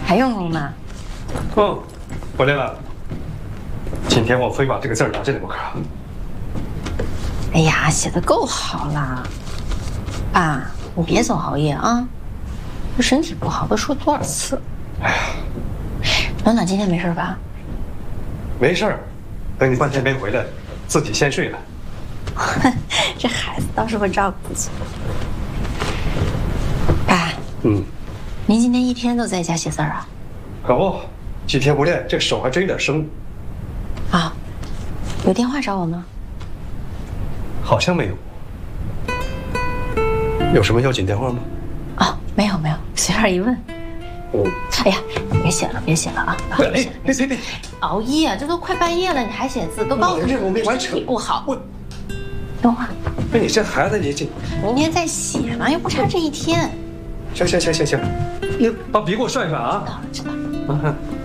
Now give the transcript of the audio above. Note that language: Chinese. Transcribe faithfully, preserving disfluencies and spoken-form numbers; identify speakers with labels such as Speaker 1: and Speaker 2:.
Speaker 1: 还用功呢？
Speaker 2: 嗯，回来了。今天我非把这个字儿拿这里不可。
Speaker 1: 哎呀，写的够好了。爸，你别总熬夜啊，这身体不好，都说多少次。
Speaker 2: 哎呀，
Speaker 1: 暖暖今天没事吧？
Speaker 2: 没事儿，等你半天没回来，自己先睡了。
Speaker 1: 这孩子倒是会照顾自己。爸，
Speaker 2: 嗯，
Speaker 1: 您今天一天都在家写字儿啊？
Speaker 2: 可不，几天不练，这手还真有点生。
Speaker 1: 啊，有电话找我吗？
Speaker 2: 好像没有。有什么要紧电话吗？
Speaker 1: 啊，没有没有，随便一问。
Speaker 2: 嗯。
Speaker 1: 哎呀，别写了，别写了啊！
Speaker 2: 哎，别别别！
Speaker 1: 熬夜，这都快半夜了，你还写字，都告诉你
Speaker 2: 我没完成，
Speaker 1: 身体不好。
Speaker 2: 我，
Speaker 1: 等会儿。
Speaker 2: 那你这孩子，你这
Speaker 1: 明天再写嘛，又不差这一天。
Speaker 2: 行行行行行，你把笔给我涮一涮啊！
Speaker 1: 知道了知道了。
Speaker 2: 嗯。